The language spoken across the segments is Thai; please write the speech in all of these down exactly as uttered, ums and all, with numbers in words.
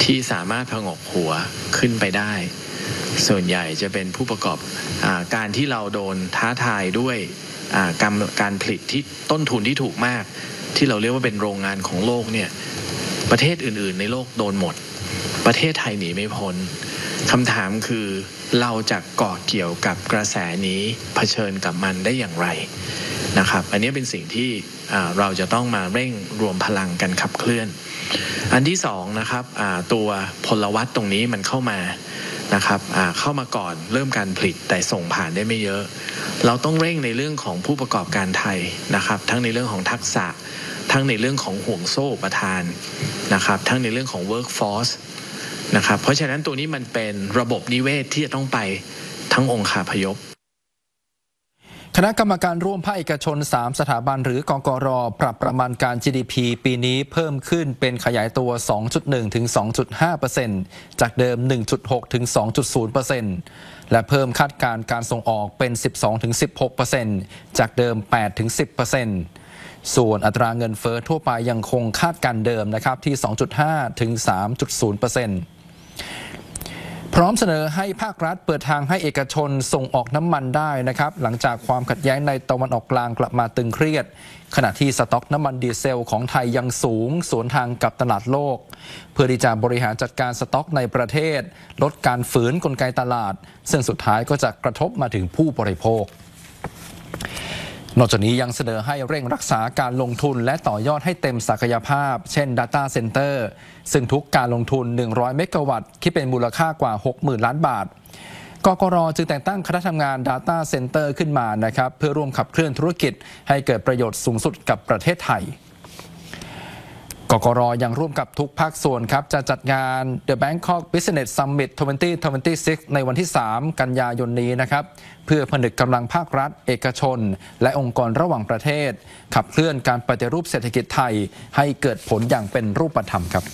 ที่สามารถผงกหัวขึ้นไปได้ส่วนใหญ่จะเป็นผู้ประกอบการที่เราโดนท้าทายด้วยการการผลิตที่ต้นทุนที่ถูกมากที่เราเรียกว่าเป็นโรงงานของโลกเนี่ยประเทศอื่นๆในโลกโดนหมดประเทศไทยหนีไม่พ้นคำถามคือเราจะเกาะเกี่ยวกับกระแสนี้เผชิญกับมันได้อย่างไรนะครับอันนี้เป็นสิ่งที่เราจะต้องมาเร่งรวมพลังกันขับเคลื่อนอันที่สองนะครับตัวพลวัตตรงนี้มันเข้ามานะครับเข้ามาก่อนเริ่มการผลิตแต่ส่งผ่านได้ไม่เยอะเราต้องเร่งในเรื่องของผู้ประกอบการไทยนะครับทั้งในเรื่องของทักษะทั้งในเรื่องของห่วงโซ่อุปทานนะครับทั้งในเรื่องของ workforce นะครับเพราะฉะนั้นตัวนี้มันเป็นระบบนิเวศที่จะต้องไปทั้งองค์คาพยพคณะกรรมการร่วมภาคเอกชนสามสถาบันหรือกกร.ปรับประมาณการ จี ดี พี ปีนี้เพิ่มขึ้นเป็นขยายตัว สองจุดหนึ่ง ถึง สองจุดห้าเปอร์เซ็นต์ จากเดิม หนึ่งจุดหก ถึง สองจุดศูนย์เปอร์เซ็นต์ และเพิ่มคาดการณ์การส่งออกเป็น สิบสอง ถึง สิบหกเปอร์เซ็นต์ จากเดิม แปด ถึง สิบเปอร์เซ็นต์ ส่วนอัตราเงินเฟ้อทั่วไปยังคงคาดการณ์เดิมนะครับที่ สองจุดห้า ถึง สามจุดศูนย์เปอร์เซ็นต์พร้อมเสนอให้ภาครัฐเปิดทางให้เอกชนส่งออกน้ำมันได้นะครับหลังจากความขัดแย้งในตะวันออกกลางกลับมาตึงเครียดขณะที่สต็อกน้ำมันดีเซลของไทยยังสูงสวนทางกับตลาดโลกเพื่อที่จะบริหารจัดการสต็อกในประเทศลดการฝืนกลไกตลาดซึ่งสุดท้ายก็จะกระทบมาถึงผู้บริโภคนอกจากนี้ยังเสนอให้เร่งรักษาการลงทุนและต่อยอดให้เต็มศักยภาพเช่น Data Center ซึ่งทุกการลงทุนหนึ่งร้อยเมกะวัตต์คิดเป็นมูลค่ากว่า หกหมื่น ล้านบาทกกร.จึงแต่งตั้งคณะทำงาน Data Center ขึ้นมานะครับเพื่อร่วมขับเคลื่อนธุรกิจให้เกิดประโยชน์สูงสุดกับประเทศไทยกกร.ยังร่วมกับทุกภาคส่วนครับจะจัดงาน The Bangkok Business Summit สองพันยี่สิบหก ในวันที่ สาม กันยายนนี้นะครับเพื่อผนึกกำลังภาครัฐเอกชนและองค์กรระหว่างประเทศขับเคลื่อนการปฏิรูปเศรษฐกิจไทยให้เกิดผลอย่างเป็นรูปธรรมครับ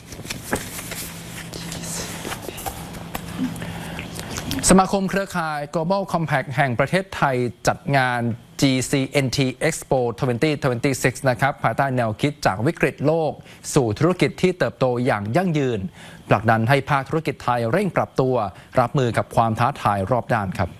สมาคมเครือข่าย Global Compact แห่งประเทศไทยจัดงาน จี ซี เอ็น ที Expo สองพันยี่สิบหก นะครับภายใต้แนวคิดจากวิกฤตโลกสู่ธุรกิจที่เติบโตอย่างยั่งยืนผลักดันให้ภาคธุรกิจไทยเร่งปรับตัวรับมือกับความท้าทายรอบด้านครับ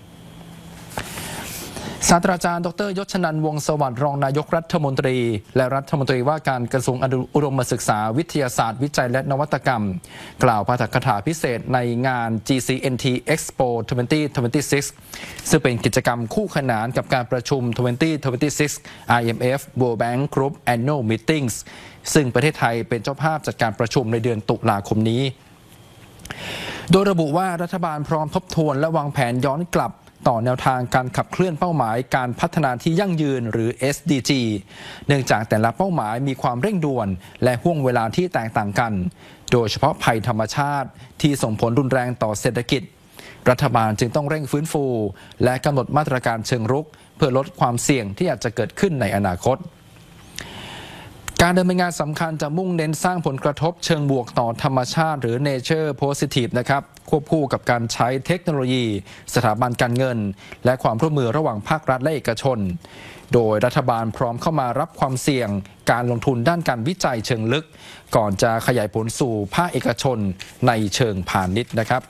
ศาสตราจารย์ดร.ยศนันท์วงศ์สวัสดิ์รองนายกรัฐมนตรีและรัฐมนตรีว่าการกระทรวงอุดมศึกษาวิทยาศาสตร์วิจัยและนวัตกรรมกล่าวปาฐกถาพิเศษในงาน จี ซี เอ็น ที Expo สองพันยี่สิบหก ซึ่งเป็นกิจกรรมคู่ขนานกับการประชุม สองพันยี่สิบหก ไอ เอ็ม เอฟ World Bank Group Annual Meetings ซึ่งประเทศไทยเป็นเจ้าภาพจัดการประชุมในเดือนตุลาคมนี้โดยระบุว่ารัฐบาลพร้อมทบทวนและวางแผนย้อนกลับต่อแนวทางการขับเคลื่อนเป้าหมายการพัฒนาที่ยั่งยืนหรือ เอส ดี จี เนื่องจากแต่ละเป้าหมายมีความเร่งด่วนและห่วงเวลาที่แตกต่างกันโดยเฉพาะภัยธรรมชาติที่ส่งผลรุนแรงต่อเศรษฐกิจรัฐบาลจึงต้องเร่งฟื้นฟูและกำหนดมาตรการเชิงรุกเพื่อลดความเสี่ยงที่อาจจะเกิดขึ้นในอนาคตการดำเนินงานสำคัญจะมุ่งเน้นสร้างผลกระทบเชิงบวกต่อธรรมชาติหรือ Nature Positive นะครับควบคู่กับการใช้เทคโนโลยีสถาบันการเงินและความร่วมมือระหว่างภาครัฐและเอกชนโดยรัฐบาลพร้อมเข้ามารับความเสี่ยงการลงทุนด้านการวิจัยเชิงลึกก่อนจะขยายผลสู่ภาคเอกชนในเชิงพาณิชย์นะครับ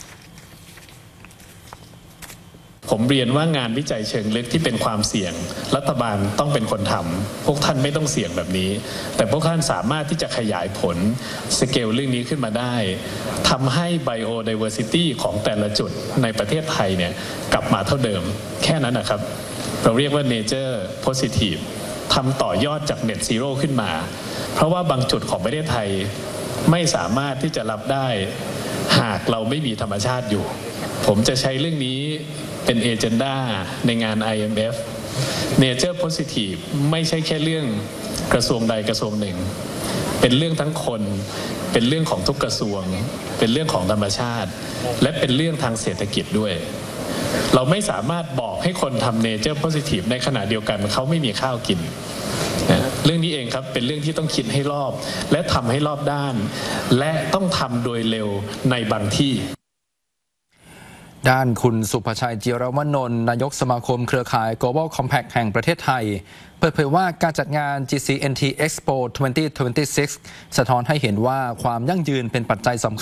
ผมเรียนว่างานวิจัยเชิงลึกที่เป็นความเสี่ยงรัฐบาลต้องเป็นคนทำพวกท่านไม่ต้องเสี่ยงแบบนี้แต่พวกท่านสามารถที่จะขยายผลสเกลเรื่องนี้ขึ้นมาได้ทำให้ Biodiversity ของแต่ละจุดในประเทศไทยเนี่ยกลับมาเท่าเดิมแค่นั้นนะครับเราเรียกว่า Nature Positive ทำต่อยอดจาก Net Zero ขึ้นมาเพราะว่าบางจุดของประเทศไทยไม่สามารถที่จะรับได้หากเราไม่มีธรรมชาติอยู่ผมจะใช้เรื่องนี้เป็นเอเจนดาในงาน ไอ เอ็ม เอฟ Nature Positive ไม่ใช่แค่เรื่องกระทรวงใดกระทรวงหนึ่งเป็นเรื่องทั้งคนเป็นเรื่องของทุกกระทรวงเป็นเรื่องของธรรมชาติและเป็นเรื่องทางเศรษฐกิจด้วยเราไม่สามารถบอกให้คนทำ Nature Positive ในขณะเดียวกันเขาไม่มีข้าวกินเรื่องนี้เองครับเป็นเรื่องที่ต้องคิดให้รอบและทำให้รอบด้านและต้องทำโดยเร็วในบางที่ด้านคุณสุภชัยจิรวนนท์นายกสมาคมเครือข่าย Global Compact แห่งประเทศไทยเปิดเผยว่าการจัดงาน จี ซี เอ็น ที Expo สองพันยี่สิบหก สะท้อนให้เห็นว่าความยั่งยืนเป็นปัจจัยสำคัญ